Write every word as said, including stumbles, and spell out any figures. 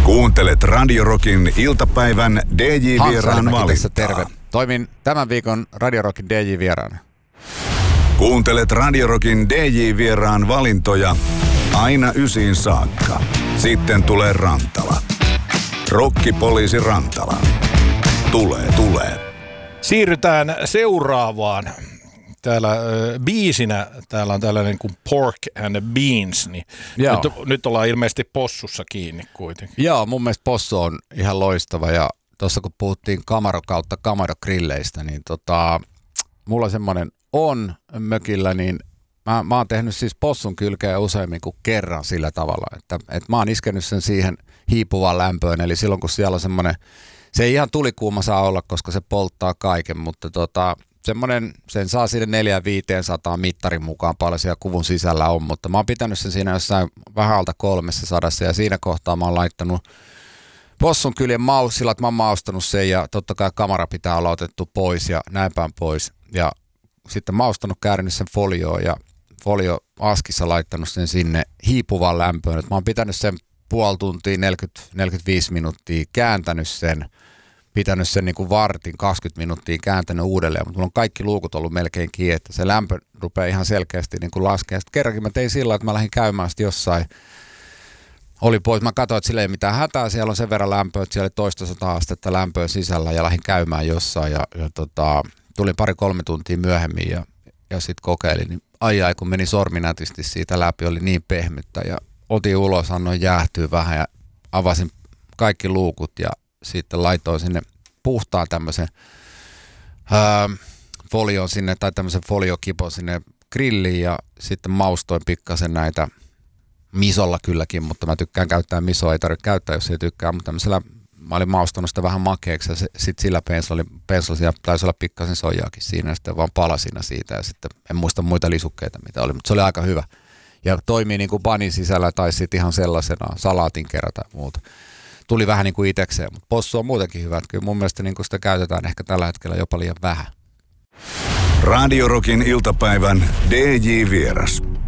Kuuntelet Radio Rockin iltapäivän D J-vieraan valintaa. Terve. Toimin tämän viikon Radio Rockin D J-vieraana. Kuuntelet Radio Rockin D J-vieraan valintoja aina ysiin saakka. Sitten tulee Rantala. Rokkipoliisi Rantala. Tulee, tulee. Siirrytään seuraavaan. Täällä äh, biisinä täällä on tällainen kuin Pork and Beans, niin nyt, nyt ollaan ilmeisesti possussa kiinni kuitenkin. Joo, mun mielestä possu on ihan loistava ja tuossa kun puhuttiin Camaro kautta Camaro-grilleistä, niin tota, mulla semmoinen on mökillä, niin mä, mä oon tehnyt siis possun kylkeä useammin kuin kerran sillä tavalla, että, että mä oon iskenyt sen siihen hiipuvaan lämpöön, eli silloin kun siellä on semmoinen, se ei ihan tulikuuma saa olla, koska se polttaa kaiken, mutta tota, semmoinen, sen saa sinne neljä viisisataa mittarin mukaan paljon siellä kuvun sisällä on, mutta mä oon pitänyt sen siinä jossain vähän alta kolmessa sadassa ja siinä kohtaa mä oon laittanut possun kyljen maussilla, että mä oon maustanut sen ja totta kai kamera pitää olla otettu pois ja näin päin pois ja sitten maustanut, käärinyt sen folioon ja folio askissa laittanut sen sinne hiipuvaan lämpöön, että mä oon pitänyt sen puoli tuntia, neljäkymmentä neljäkymmentäviisi minuuttia, kääntänyt sen, pitänyt sen niin kuin vartin, kaksikymmentä minuuttia, kääntänyt uudelleen, mutta mulla on kaikki luukut ollut melkein kiinni, että se lämpö rupeaa ihan selkeästi niin kuin laskemaan. Sitten kerrankin mä tein sillä, että mä lähdin käymään sitten jossain, oli pois, mä katsoin, että sillä ei mitään hätää, siellä on sen verran lämpöä, että siellä oli toista sataa astetta lämpöä sisällä ja lähdin käymään jossain ja, ja tota, tulin pari-kolme tuntia myöhemmin ja, ja sitten kokeilin, niin ai ai kun meni sormi nätisti siitä läpi, oli niin pehmyttä ja otin ulos, annoin jäähtyä vähän ja avasin kaikki luukut ja sitten laitoin sinne puhtaan tämmöisen öö, folion sinne tai tämmöisen foliokipon sinne grilliin ja sitten maustoin pikkasen näitä misolla kylläkin, mutta mä tykkään käyttää misoa, ei tarvitse käyttää, jos ei tykkää, mutta tämmöisellä mä olin maustanut sitä vähän makeaksi ja sitten sillä penslalla ja taisi olla pikkasen soijaakin siinä ja sitten vaan palasina siitä ja sitten en muista muita lisukkeita mitä oli, mutta se oli aika hyvä. Ja toimii niin kuin banin sisällä tai sitten ihan sellaisena salaatin kerran tai muuta. Tuli vähän niin kuin itsekseen, mutta possu on muutenkin hyvä. Kyllä mun mielestä niin kuin sitä käytetään ehkä tällä hetkellä jopa liian vähän. Radio Rockin iltapäivän D J-vieras.